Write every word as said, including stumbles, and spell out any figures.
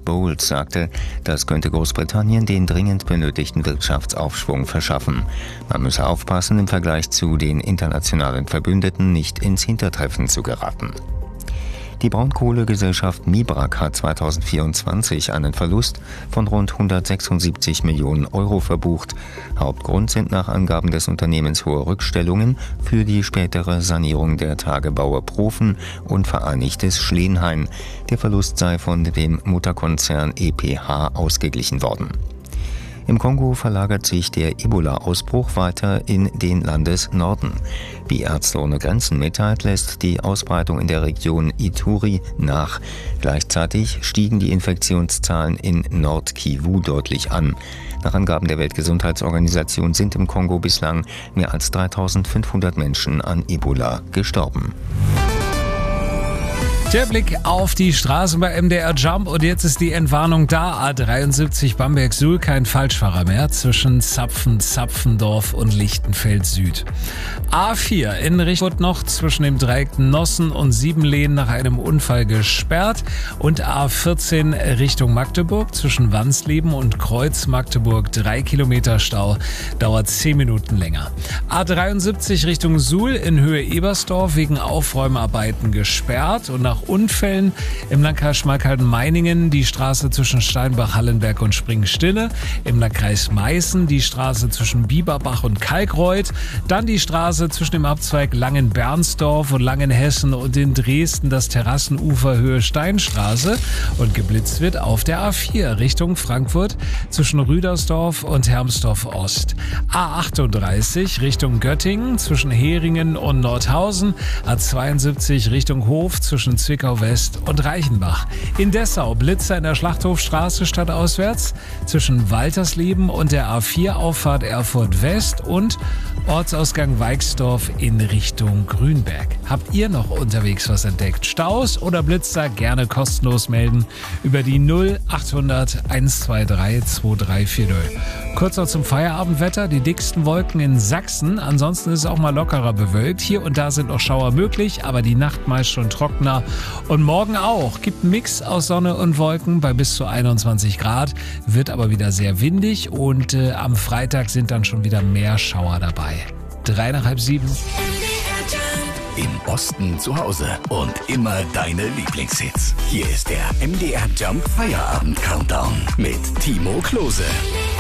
Bowles sagte, das könnte Großbritannien den dringend benötigten Wirtschaftsaufschwung verschaffen. Man müsse aufpassen, im Vergleich zu den internationalen Verbündeten nicht ins Hintertreffen zu geraten. Die Braunkohlegesellschaft Mibrak hat zweitausendvierundzwanzig einen Verlust von rund hundertsechsundsiebzig Millionen Euro verbucht. Hauptgrund sind nach Angaben des Unternehmens hohe Rückstellungen für die spätere Sanierung der Tagebaue Profen und Vereinigtes Schleenhain. Der Verlust sei von dem Mutterkonzern E P H ausgeglichen worden. Im Kongo verlagert sich der Ebola-Ausbruch weiter in den Landesnorden. Wie Ärzte ohne Grenzen mitteilt, lässt die Ausbreitung in der Region Ituri nach. Gleichzeitig stiegen die Infektionszahlen in Nord-Kivu deutlich an. Nach Angaben der Weltgesundheitsorganisation sind im Kongo bislang mehr als dreitausendfünfhundert Menschen an Ebola gestorben. Der Blick auf die Straßen bei M D R Jump und jetzt ist die Entwarnung da. A dreiundsiebzig Bamberg-Suhl, kein Falschfahrer mehr zwischen Zapfen, Zapfendorf und Lichtenfeld Süd. A vier in Richtung noch zwischen dem Dreieck Nossen und Siebenlehn nach einem Unfall gesperrt und A vierzehn Richtung Magdeburg zwischen Wansleben und Kreuz Magdeburg drei Kilometer Stau, dauert zehn Minuten länger. A dreiundsiebzig Richtung Suhl in Höhe Ebersdorf wegen Aufräumarbeiten gesperrt und nach Unfällen im Landkreis Schmalkalden-Meiningen die Straße zwischen Steinbach, Hallenberg und Springstille, im Landkreis Meißen die Straße zwischen Bieberbach und Kalkreuth, dann die Straße zwischen dem Abzweig Langen-Bernsdorf und Langenhessen und in Dresden das Terrassenufer Höhe Steinstraße und geblitzt wird auf der A vier Richtung Frankfurt zwischen Rüdersdorf und Hermsdorf Ost. A achtunddreißig Richtung Göttingen zwischen Heringen und Nordhausen, A zweiundsiebzig Richtung Hof zwischen Zwickau West und Reichenbach. In Dessau Blitzer in der Schlachthofstraße stadtauswärts zwischen Waltersleben und der A vier Auffahrt Erfurt West und Ortsausgang Weixdorf in Richtung Grünberg. Habt ihr noch unterwegs was entdeckt? Staus oder Blitzer? Gerne kostenlos melden über die null achthundert hundertzweiundzwanzig zweiunddreißig vierzig. Kurz noch zum Feierabendwetter. Die dicksten Wolken in Sachsen. Ansonsten ist es auch mal lockerer bewölkt. Hier und da sind noch Schauer möglich, aber die Nacht meist schon trockener. Und morgen auch. Gibt einen Mix aus Sonne und Wolken bei bis zu einundzwanzig Grad. Wird aber wieder sehr windig und äh, am Freitag sind dann schon wieder mehr Schauer dabei. Drei nach halb sieben. Im Osten zu Hause und immer deine Lieblingshits. Hier ist der M D R Jump Feierabend Countdown mit Timo Klose.